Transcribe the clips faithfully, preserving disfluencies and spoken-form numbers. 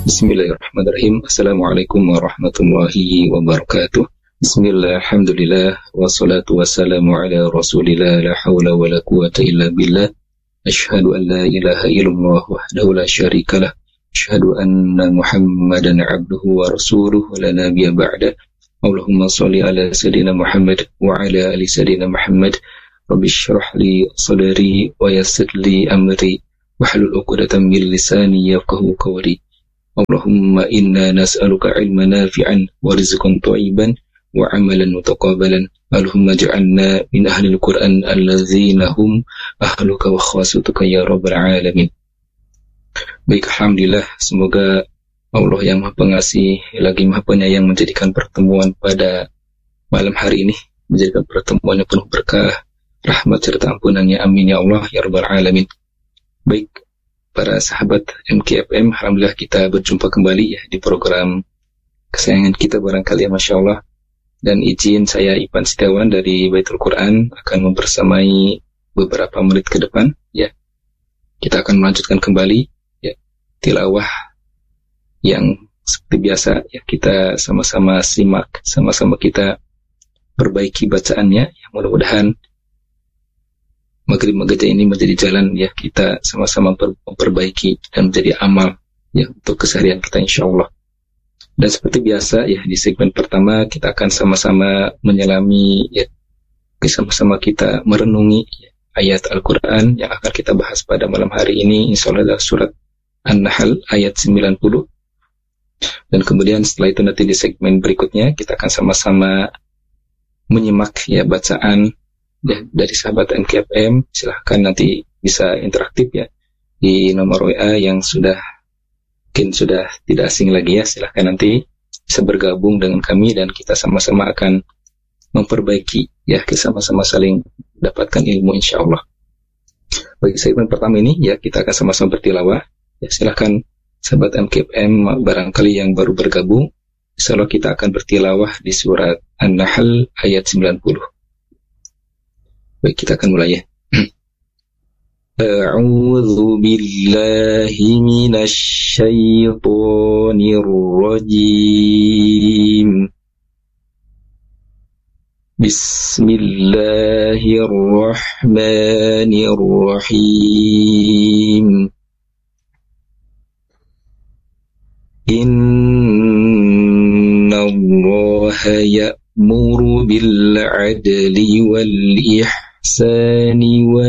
Bismillahirrahmanirrahim. Assalamualaikum warahmatullahi wabarakatuh. Bismillah, alhamdulillah, wassalatu wassalamu ala rasulillah, la hawla wa la quwata illa billah. Ashhadu an la ilaha illallah wahdahu la syarikalah. Ashhadu anna Muhammadan abduhu wa rasuluhu wa la nabiyya ba'da. Allahumma salli ala sayyidina Muhammad wa ala ali sayyidina Muhammad. Rabbi shrah li sadri wa yassir li amri wahlul 'uqdatam min lisani yafqahu qawli. Allahumma inna nas'aluka ilman nafi'an wa rizqan thayyiban wa amalan mutaqabbalan. Allahumma ja'alna min ahlil Qur'an allazina hum ahluka wa khawasutuka ya rabbal alamin. Baik, alhamdulillah, semoga Allah yang Maha Pengasih lagi Maha Penyayang menjadikan pertemuan pada malam hari ini menjadikan pertemuan yang penuh berkah, rahmat serta ampunannya, amin ya Allah ya rabbal alamin. Baik, para sahabat M K F M, alhamdulillah kita berjumpa kembali ya di program kesayangan kita barangkali ya, Masya Allah. Dan izin saya Ipan Setiawan dari Baitul Quran akan membersamai beberapa menit ke depan ya. Kita akan melanjutkan kembali ya tilawah yang seperti biasa ya, kita sama-sama simak, sama-sama kita perbaiki bacaannya ya. Mudah-mudahan Maghrib Maghrib ini menjadi jalan ya kita sama-sama memperbaiki dan menjadi amal ya untuk keseharian kita insyaallah. Dan seperti biasa ya, di segmen pertama kita akan sama-sama menyelami ya, sama-sama kita merenungi ya, ayat Al-Quran yang akan kita bahas pada malam hari ini insyaallah adalah surat An-Nahl ayat sembilan puluh. Dan kemudian setelah itu nanti di segmen berikutnya kita akan sama-sama menyimak ya bacaan ya, dari sahabat M K F M. Silahkan nanti bisa interaktif ya di nomor W A yang sudah mungkin sudah tidak asing lagi ya. Silahkan nanti bisa bergabung dengan kami dan kita sama-sama akan memperbaiki ya, kita sama-sama saling dapatkan ilmu insyaallah. Bagi segmen pertama ini ya kita akan sama-sama bertilawah ya. Silahkan sahabat M K F M barangkali yang baru bergabung, insyaallah kita akan bertilawah di surat An-Nahl ayat sembilan puluh. Baik, kita akan mulai ya. A'udzu billahi minasy syaithanir rajim. Bismillahirrahmanirrahim. Inna Allaha ya'muru bil 'adli wal ihsan Sani wa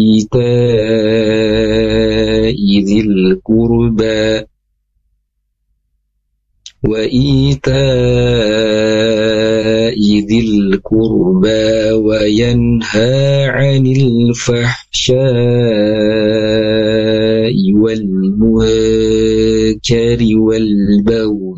ita'i dzil qurba wa ita'i dzil qurba wa yanha 'anil fahsya'i wal munkari wal baghi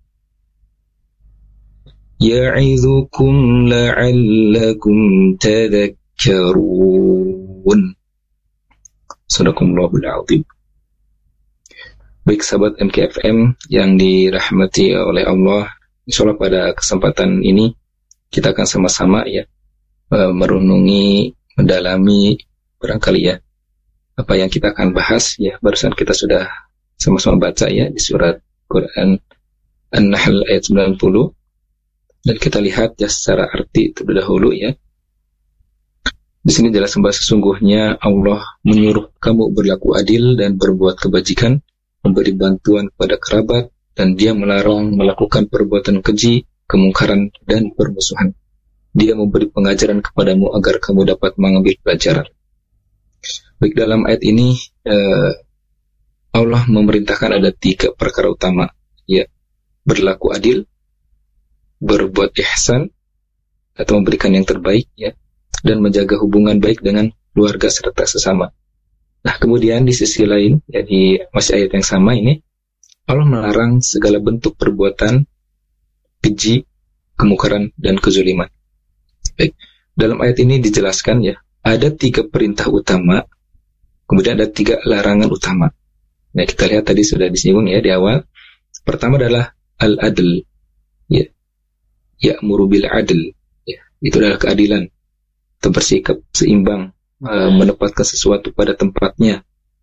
ya'idzukum la'allakum tadhakkarun. Karun. Sadaqallahul azim. Baik sahabat M K F M yang dirahmati oleh Allah, insyaallah pada kesempatan ini kita akan sama-sama ya merenungi, mendalami barangkali ya apa yang kita akan bahas ya. Barusan kita sudah sama-sama baca ya di surat Quran An-Nahl ayat sembilan puluh, dan kita lihat ya secara arti terlebih dahulu ya. Di sini jelas bahwa sesungguhnya Allah menyuruh kamu berlaku adil dan berbuat kebajikan, memberi bantuan kepada kerabat, dan Dia melarang melakukan perbuatan keji, kemungkaran, dan permusuhan. Dia memberi pengajaran kepadamu agar kamu dapat mengambil pelajaran. Baik, dalam ayat ini eh, Allah memerintahkan ada tiga perkara utama, ya, berlaku adil, berbuat ihsan atau memberikan yang terbaik, ya, dan menjaga hubungan baik dengan keluarga serta sesama. Nah, kemudian di sisi lain, ya, di masih ayat yang sama ini, Allah melarang segala bentuk perbuatan keji, kemungkaran, dan kezuliman. Baik, dalam ayat ini dijelaskan ya, ada tiga perintah utama, kemudian ada tiga larangan utama. Nah, kita lihat tadi sudah disinggung ya di awal. Pertama adalah al-adl, ya, ya'muru bil adl, ya, itu adalah keadilan, bersikap seimbang, uh, menempatkan sesuatu pada tempatnya,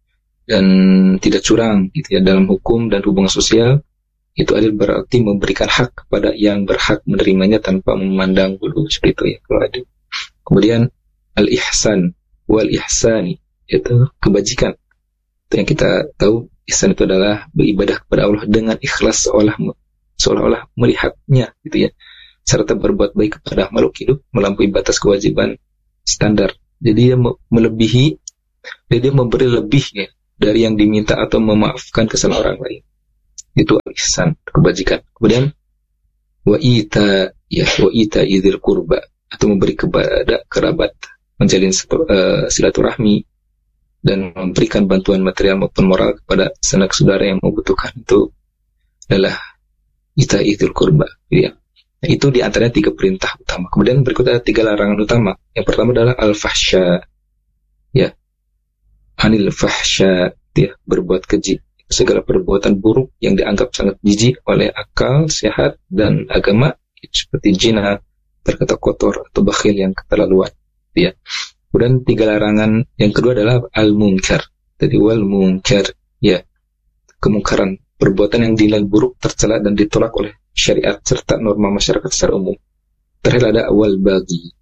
dan tidak curang gitu ya dalam hukum dan hubungan sosial. Itu adil berarti memberikan hak kepada yang berhak menerimanya tanpa memandang bulu, seperti itu ya kalau adil. Kemudian al-ihsan wal ihsani, itu kebajikan. Itu yang kita tahu, ihsan itu adalah beribadah kepada Allah dengan ikhlas seolah seolah-olah melihatnya gitu ya, serta berbuat baik kepada makhluk hidup melampaui batas kewajiban standar. Jadi dia melebihi, dia memberi lebih ya dari yang diminta atau memaafkan kesalahan orang lain. Itu al-ihsan, kebajikan. Kemudian wa ita ya wa ita idzil qurba, atau memberi kepada kerabat, menjalin uh, silaturahmi dan memberikan bantuan material maupun moral kepada sanak saudara yang membutuhkan. Itu adalah ita idzil qurba ya. Nah, itu di antaranya tiga perintah utama. Kemudian berikut ada tiga larangan utama. Yang pertama adalah al-fahsya ya, anil fahsya ya, berbuat keji, segala perbuatan buruk yang dianggap sangat jijik oleh akal sehat dan agama, seperti zina, berkata kotor, atau bakhil yang keterlaluan ya. Kemudian tiga larangan yang kedua adalah al-munkar. Jadi wal munkar ya, kemungkaran, perbuatan yang dinilai buruk, tercela dan ditolak oleh syariat serta norma masyarakat secara umum. Terakhir ada wal bagi.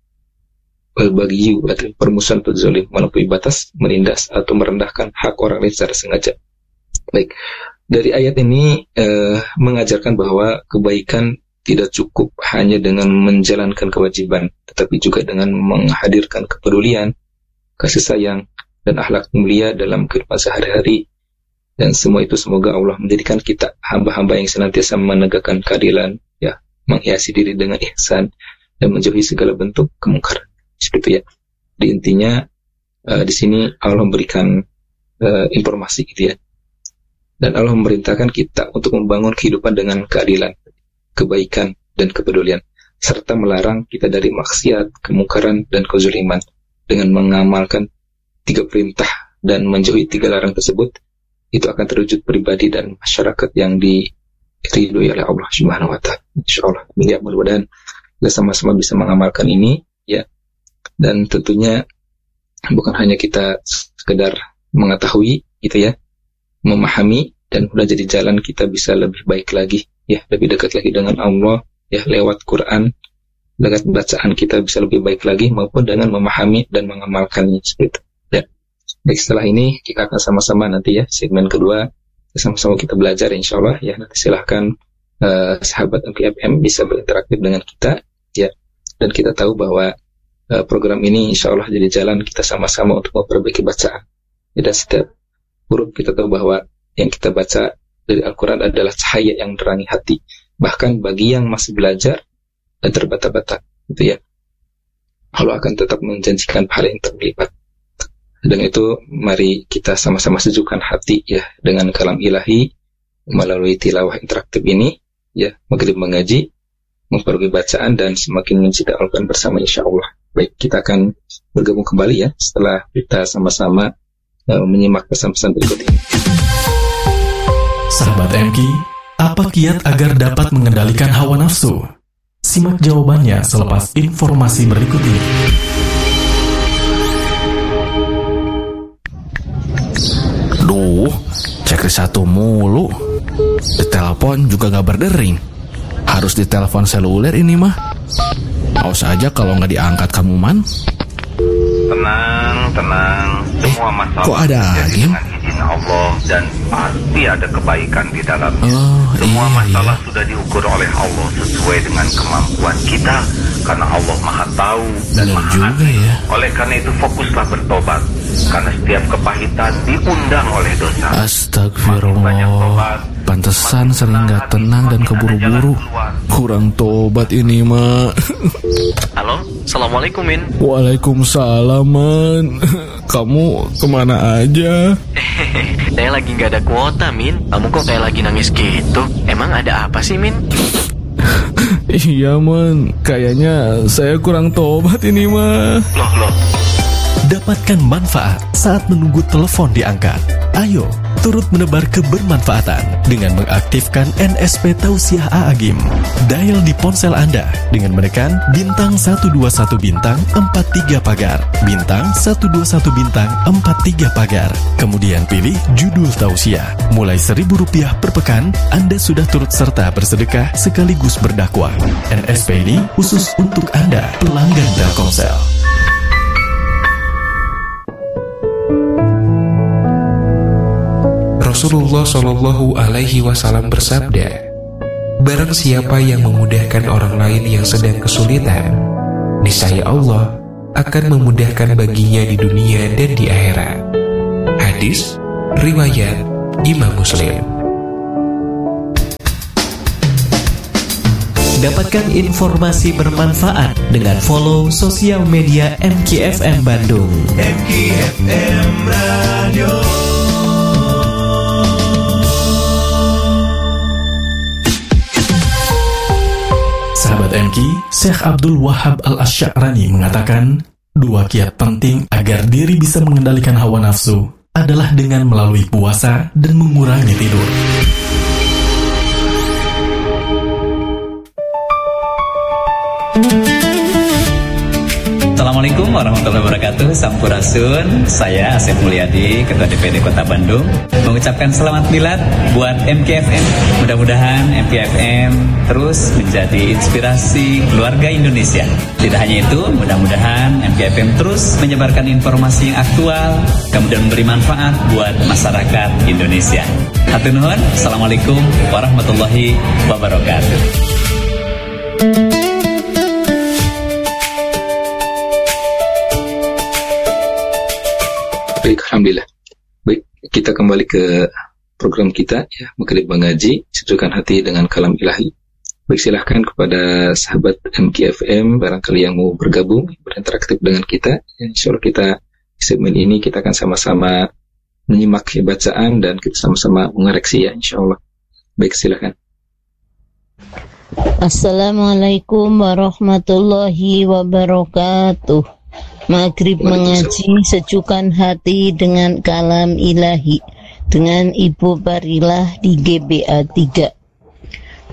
Wal bagi berarti permusuhan atau zalim, melampaui batas, menindas atau merendahkan hak orang lain secara sengaja. Baik, dari ayat ini eh, mengajarkan bahwa kebaikan tidak cukup hanya dengan menjalankan kewajiban, tetapi juga dengan menghadirkan kepedulian, kasih sayang, dan akhlak mulia dalam kehidupan sehari-hari. Dan semua itu semoga Allah menjadikan kita hamba-hamba yang senantiasa menegakkan keadilan, ya, menghiasi diri dengan ihsan, dan menjauhi segala bentuk kemungkaran. Seperti itu ya. Di intinya uh, di sini Allah memberikan uh, informasi gitu ya. Dan Allah memerintahkan kita untuk membangun kehidupan dengan keadilan, kebaikan, dan kepedulian, serta melarang kita dari maksiat, kemungkaran, dan kezaliman. Dengan mengamalkan tiga perintah dan menjauhi tiga larang tersebut, itu akan terwujud pribadi dan masyarakat yang diridhoi oleh Allah Subhanahu wa taala. Insyaallah. Ya, mudah-mudahan kita sama-sama bisa mengamalkan ini ya. Dan tentunya bukan hanya kita sekedar mengetahui gitu ya, memahami, dan udah jadi jalan kita bisa lebih baik lagi ya, lebih dekat lagi dengan Allah ya, lewat Quran, lewat bacaan kita bisa lebih baik lagi, maupun dengan memahami dan mengamalkannya seperti itu ya. Baik, setelah ini kita akan sama-sama nanti ya, segmen kedua sama-sama kita belajar insyaallah ya. Nanti silahkan uh, sahabat M K F M bisa berinteraktif dengan kita ya. Dan kita tahu bahwa uh, program ini insyaallah jadi jalan kita sama-sama untuk memperbaiki bacaan ya. Dan setiap huruf kita tahu bahwa yang kita baca dari Al-Quran adalah cahaya yang menerangi hati, bahkan bagi yang masih belajar dan terbata-bata gitu ya, Allah akan tetap menjanjikan pahala yang terlibat. Dan itu mari kita sama-sama sejukkan hati ya dengan kalam ilahi melalui tilawah interaktif ini ya, maghrib mengaji, memperbaiki bacaan, dan semakin mencintai Al-Quran bersama insyaallah. Baik, kita akan bergabung kembali ya setelah kita sama-sama uh, menyimak pesan-pesan berikut ini. Sahabat M K, apa kiat agar dapat mengendalikan hawa nafsu? Simak jawabannya selepas informasi berikut ini. Duh, cek satu mulu. Ditelepon juga gak berdering. Harus ditelepon seluler ini mah. Awas aja kalau gak diangkat kamu man. Tenang, tenang. Semua masalah kok ada game? dengan izin Allah, dan pasti ada kebaikan di dalamnya. Oh, Semua iya, masalah iya. sudah diukur oleh Allah sesuai dengan kemampuan kita, karena Allah Maha Tahu dan Benar Maha juga Adil. ya. Oleh karena itu fokuslah bertobat, karena setiap kepahitan diundang oleh dosa. Astagfirullah. Pantesan sering gak tenang dan keburu-buru. Kurang tobat ini mah. Halo, Assalamualaikum Min. Waalaikumsalam man. Kamu kemana aja? Saya lagi gak ada kuota Min. Kamu kok kayak lagi nangis gitu? Emang ada apa sih Min? Iya man, kayaknya saya kurang tobat ini mah. Loh loh. Dapatkan manfaat saat menunggu telepon diangkat. Ayo, turut menebar kebermanfaatan dengan mengaktifkan N S P Tausiah A A G I M. Dial di ponsel Anda dengan menekan bintang satu dua satu bintang empat tiga pagar, bintang satu dua satu bintang empat tiga pagar. Kemudian pilih judul tausiah. Mulai seribu rupiah per pekan, Anda sudah turut serta bersedekah sekaligus berdakwah. N S P ini khusus untuk Anda, pelanggan Telkomsel. Rasulullah Shallallahu Alaihi Wasallam bersabda, barang siapa yang memudahkan orang lain yang sedang kesulitan, niscaya Allah akan memudahkan baginya di dunia dan di akhirat. Hadis riwayat Imam Muslim. Dapatkan informasi bermanfaat dengan follow sosial media M K F M Bandung. M K F M Radio. Sahabat M K, Syekh Abdul Wahab Al-Asy'arani mengatakan, dua kiat penting agar diri bisa mengendalikan hawa nafsu adalah dengan melalui puasa dan mengurangi tidur. Assalamualaikum warahmatullahi wabarakatuh. Sampurasun. Saya Asep Mulyadi, Ketua D P D Kota Bandung, mengucapkan selamat milad buat M K F M. Mudah-mudahan M K F M terus menjadi inspirasi keluarga Indonesia. Tidak hanya itu, mudah-mudahan M K F M terus menyebarkan informasi yang aktual, kemudian memberi manfaat buat masyarakat Indonesia. Hatur nuhun. Assalamualaikum warahmatullahi wabarakatuh. Baik, alhamdulillah. Baik, kita kembali ke program kita ya, Makrib Mengaji, sejukkan hati dengan kalam ilahi. Baik, silahkan kepada sahabat M K F M barangkali yang mau bergabung, berinteraktif dengan kita. Ya, insya Allah kita segmen ini kita akan sama-sama menyimak ya, bacaan dan kita sama-sama mengoreksi ya, insya Allah. Baik, silahkan. Assalamualaikum warahmatullahi wabarakatuh. Maghrib mengaji, sejukkan hati dengan kalam ilahi dengan Ibu Barilah di G B A tiga.